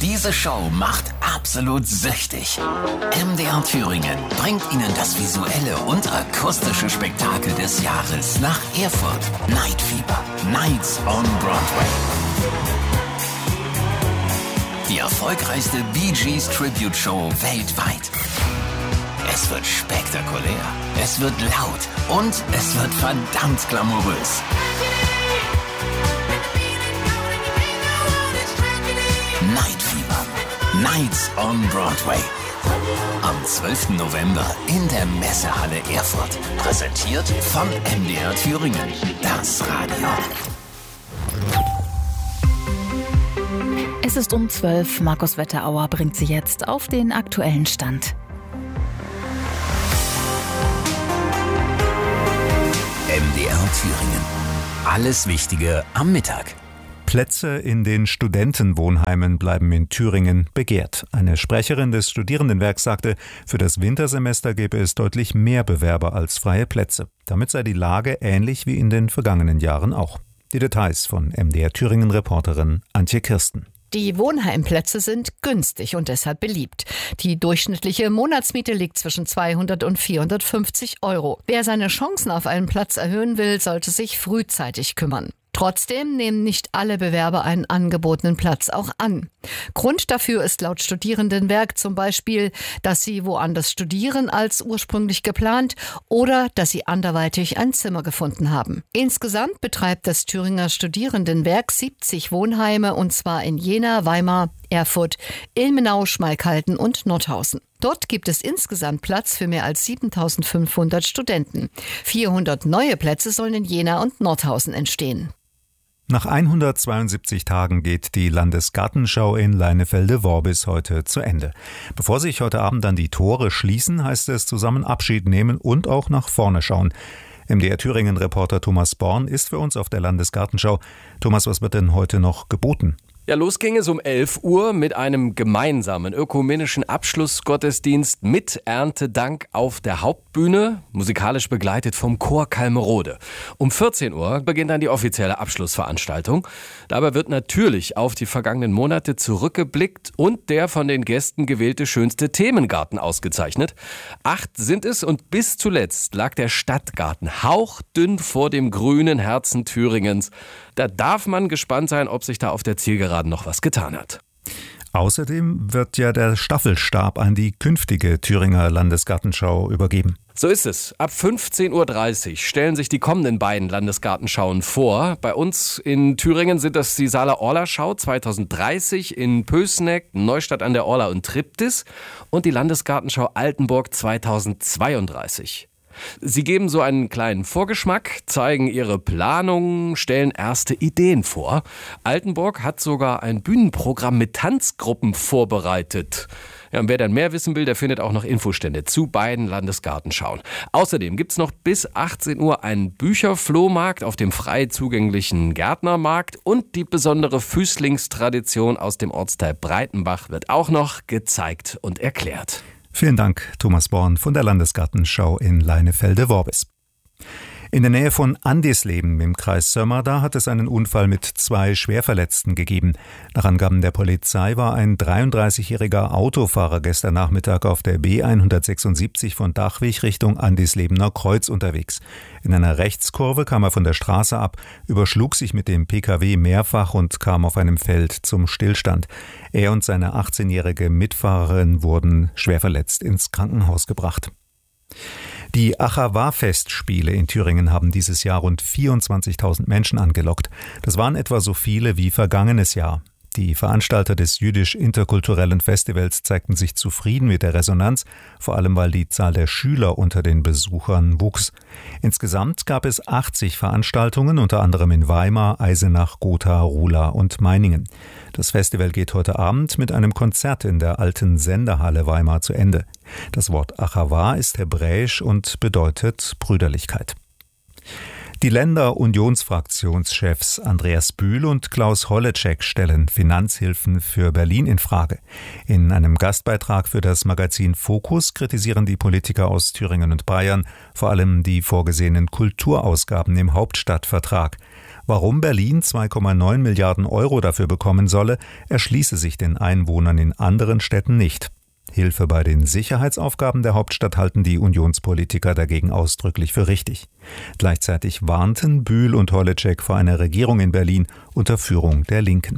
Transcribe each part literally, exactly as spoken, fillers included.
Diese Show macht absolut süchtig. M D R Thüringen bringt Ihnen das visuelle und akustische Spektakel des Jahres nach Erfurt. Night Fever, Nights on Broadway. Die erfolgreichste Bee Gees Tribute Show weltweit. Es wird spektakulär, es wird laut und es wird verdammt glamourös. Night Fever, Nights on Broadway. Am zwölften November in der Messehalle Erfurt. Präsentiert von M D R Thüringen, das Radio. Es ist um zwölf. Markus Wetterauer bringt Sie jetzt auf den aktuellen Stand. M D R Thüringen. Alles Wichtige am Mittag. Plätze in den Studentenwohnheimen bleiben in Thüringen begehrt. Eine Sprecherin des Studierendenwerks sagte, für das Wintersemester gäbe es deutlich mehr Bewerber als freie Plätze. Damit sei die Lage ähnlich wie in den vergangenen Jahren auch. Die Details von M D R Thüringen-Reporterin Antje Kirsten. Die Wohnheimplätze sind günstig und deshalb beliebt. Die durchschnittliche Monatsmiete liegt zwischen zweihundert und vierhundertfünfzig Euro. Wer seine Chancen auf einen Platz erhöhen will, sollte sich frühzeitig kümmern. Trotzdem nehmen nicht alle Bewerber einen angebotenen Platz auch an. Grund dafür ist laut Studierendenwerk zum Beispiel, dass sie woanders studieren als ursprünglich geplant oder dass sie anderweitig ein Zimmer gefunden haben. Insgesamt betreibt das Thüringer Studierendenwerk siebzig Wohnheime und zwar in Jena, Weimar, Erfurt, Ilmenau, Schmalkalden und Nordhausen. Dort gibt es insgesamt Platz für mehr als siebentausendfünfhundert Studenten. vierhundert neue Plätze sollen in Jena und Nordhausen entstehen. Nach hundertzweiundsiebzig Tagen geht die Landesgartenschau in Leinefelde-Worbis heute zu Ende. Bevor sich heute Abend dann die Tore schließen, heißt es zusammen Abschied nehmen und auch nach vorne schauen. M D R Thüringen-Reporter Thomas Born ist für uns auf der Landesgartenschau. Thomas, was wird denn heute noch geboten? Ja, los ging es um elf Uhr mit einem gemeinsamen ökumenischen Abschlussgottesdienst mit Erntedank auf der Hauptbühne, musikalisch begleitet vom Chor Kalmerode. Um vierzehn Uhr beginnt dann die offizielle Abschlussveranstaltung. Dabei wird natürlich auf die vergangenen Monate zurückgeblickt und der von den Gästen gewählte schönste Themengarten ausgezeichnet. Acht sind es und bis zuletzt lag der Stadtgarten hauchdünn vor dem grünen Herzen Thüringens. Da darf man gespannt sein, ob sich da auf der Zielgeraden noch was getan hat. Außerdem wird ja der Staffelstab an die künftige Thüringer Landesgartenschau übergeben. So ist es. Ab fünfzehn Uhr dreißig stellen sich die kommenden beiden Landesgartenschauen vor. Bei uns in Thüringen sind das die Saale-Orla-Schau zweitausenddreißig in Pößneck, Neustadt an der Orla und Triptis und die Landesgartenschau Altenburg zweitausendzweiunddreißig. Sie geben so einen kleinen Vorgeschmack, zeigen ihre Planungen, stellen erste Ideen vor. Altenburg hat sogar ein Bühnenprogramm mit Tanzgruppen vorbereitet. Ja, und wer dann mehr wissen will, der findet auch noch Infostände zu beiden Landesgartenschauen. Außerdem gibt's noch bis achtzehn Uhr einen Bücherflohmarkt auf dem frei zugänglichen Gärtnermarkt und die besondere Füßlingstradition aus dem Ortsteil Breitenbach wird auch noch gezeigt und erklärt. Vielen Dank, Thomas Born von der Landesgartenschau in Leinefelde-Worbis. In der Nähe von Andisleben im Kreis Sömmer hat es einen Unfall mit zwei Schwerverletzten gegeben. Nach Angaben der Polizei war ein dreiunddreißigjähriger Autofahrer gestern Nachmittag auf der B hundertsechsundsiebzig von Dachwig Richtung Andislebener Kreuz unterwegs. In einer Rechtskurve kam er von der Straße ab, überschlug sich mit dem Pkw mehrfach und kam auf einem Feld zum Stillstand. Er und seine achtzehnjährige Mitfahrerin wurden schwer verletzt ins Krankenhaus gebracht. Die Achawa-Festspiele in Thüringen haben dieses Jahr rund vierundzwanzigtausend Menschen angelockt. Das waren etwa so viele wie vergangenes Jahr. Die Veranstalter des jüdisch-interkulturellen Festivals zeigten sich zufrieden mit der Resonanz, vor allem weil die Zahl der Schüler unter den Besuchern wuchs. Insgesamt gab es achtzig Veranstaltungen, unter anderem in Weimar, Eisenach, Gotha, Ruhla und Meiningen. Das Festival geht heute Abend mit einem Konzert in der alten Sendehalle Weimar zu Ende. Das Wort Achawa ist hebräisch und bedeutet Brüderlichkeit. Die Länder-Unionsfraktionschefs Andreas Bühl und Klaus Holleczek stellen Finanzhilfen für Berlin in Frage. In einem Gastbeitrag für das Magazin Fokus kritisieren die Politiker aus Thüringen und Bayern vor allem die vorgesehenen Kulturausgaben im Hauptstadtvertrag. Warum Berlin zwei Komma neun Milliarden Euro dafür bekommen solle, erschließe sich den Einwohnern in anderen Städten nicht. Hilfe bei den Sicherheitsaufgaben der Hauptstadt halten die Unionspolitiker dagegen ausdrücklich für richtig. Gleichzeitig warnten Bühl und Holleczek vor einer Regierung in Berlin unter Führung der Linken.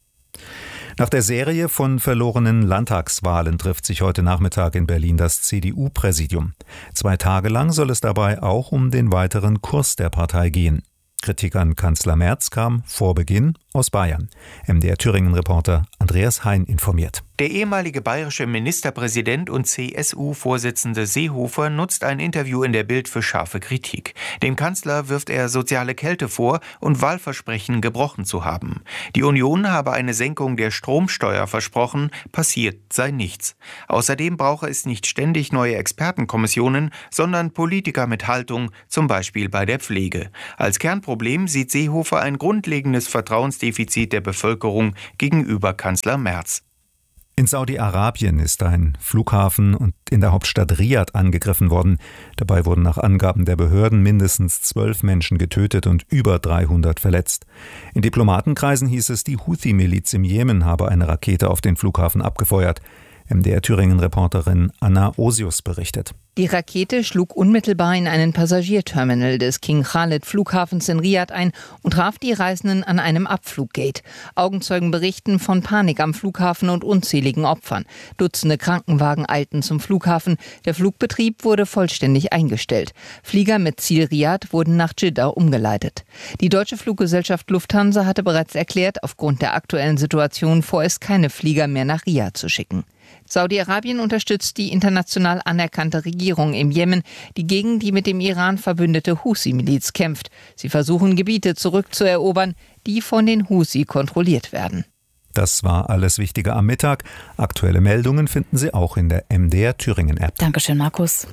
Nach der Serie von verlorenen Landtagswahlen trifft sich heute Nachmittag in Berlin das C D U-Präsidium. Zwei Tage lang soll es dabei auch um den weiteren Kurs der Partei gehen. Kritik an Kanzler Merz kam vor Beginn aus Bayern. M D R-Thüringen-Reporter Andreas Hein informiert. Der ehemalige bayerische Ministerpräsident und C S U-Vorsitzende Seehofer nutzt ein Interview in der Bild für scharfe Kritik. Dem Kanzler wirft er soziale Kälte vor und Wahlversprechen gebrochen zu haben. Die Union habe eine Senkung der Stromsteuer versprochen, passiert sei nichts. Außerdem brauche es nicht ständig neue Expertenkommissionen, sondern Politiker mit Haltung, zum Beispiel bei der Pflege. Als Kernproblem sieht Seehofer ein grundlegendes Vertrauensdefizit der Bevölkerung gegenüber Kanzler Merz. In Saudi-Arabien ist ein Flughafen und in der Hauptstadt Riad angegriffen worden. Dabei wurden nach Angaben der Behörden mindestens zwölf Menschen getötet und über dreihundert verletzt. In Diplomatenkreisen hieß es, die Houthi-Miliz im Jemen habe eine Rakete auf den Flughafen abgefeuert. M D R-Thüringen-Reporterin Anna Osius berichtet. Die Rakete schlug unmittelbar in einen Passagierterminal des King Khalid Flughafens in Riad ein und traf die Reisenden an einem Abfluggate. Augenzeugen berichten von Panik am Flughafen und unzähligen Opfern. Dutzende Krankenwagen eilten zum Flughafen. Der Flugbetrieb wurde vollständig eingestellt. Flieger mit Ziel Riad wurden nach Dschidda umgeleitet. Die deutsche Fluggesellschaft Lufthansa hatte bereits erklärt, aufgrund der aktuellen Situation vorerst keine Flieger mehr nach Riad zu schicken. Saudi-Arabien unterstützt die international anerkannte Regierung im Jemen, die gegen die mit dem Iran verbündete Husi-Miliz kämpft. Sie versuchen, Gebiete zurückzuerobern, die von den Husi kontrolliert werden. Das war alles Wichtige am Mittag. Aktuelle Meldungen finden Sie auch in der M D R-Thüringen-App. Dankeschön, Markus.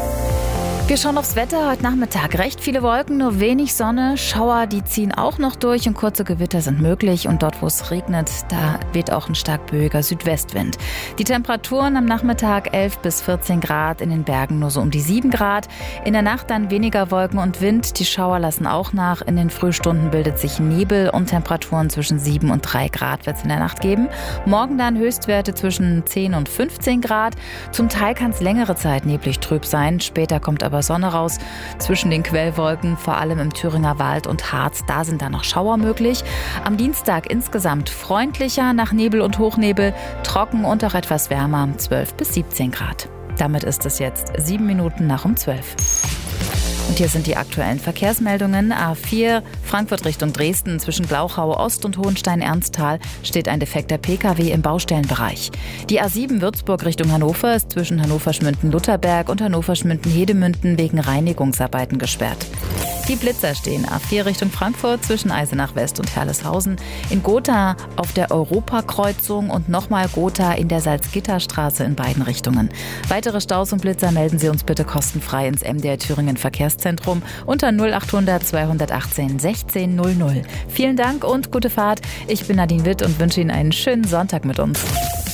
Wir schauen aufs Wetter. Heute Nachmittag recht viele Wolken, nur wenig Sonne. Schauer, die ziehen auch noch durch und kurze Gewitter sind möglich. Und dort, wo es regnet, da weht auch ein stark böiger Südwestwind. Die Temperaturen am Nachmittag elf bis vierzehn Grad, in den Bergen nur so um die sieben Grad. In der Nacht dann weniger Wolken und Wind. Die Schauer lassen auch nach. In den Frühstunden bildet sich Nebel und Temperaturen zwischen sieben und drei Grad wird es in der Nacht geben. Morgen dann Höchstwerte zwischen zehn und fünfzehn Grad. Zum Teil kann es längere Zeit neblig trüb sein. Später kommt aber Sonne raus. Zwischen den Quellwolken, vor allem im Thüringer Wald und Harz, da sind dann noch Schauer möglich. Am Dienstag insgesamt freundlicher nach Nebel und Hochnebel, trocken und auch etwas wärmer, zwölf bis siebzehn Grad. Damit ist es jetzt sieben Minuten nach um zwölf. Und hier sind die aktuellen Verkehrsmeldungen. A vier Frankfurt Richtung Dresden zwischen Glauchau Ost und Hohenstein-Ernsthal steht ein defekter P K W im Baustellenbereich. Die A sieben Würzburg Richtung Hannover ist zwischen Hannover-Schmünden-Lutherberg und Hannover-Schmünden-Hedemünden wegen Reinigungsarbeiten gesperrt. Die Blitzer stehen A vier Richtung Frankfurt zwischen Eisenach West und Herleshausen, in Gotha auf der Europakreuzung und nochmal Gotha in der Salzgitterstraße in beiden Richtungen. Weitere Staus und Blitzer melden Sie uns bitte kostenfrei ins M D R Thüringen Verkehrszentrum unter null achthundert zweihundertachtzehn sechzehn null null. Vielen Dank und gute Fahrt. Ich bin Nadine Witt und wünsche Ihnen einen schönen Sonntag mit uns.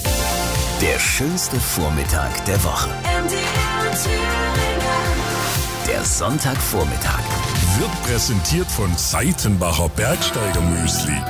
Der schönste Vormittag der Woche. M D R Thüringen. Der Sonntagvormittag. Wird präsentiert von Seitenbacher Bergsteigermüsli.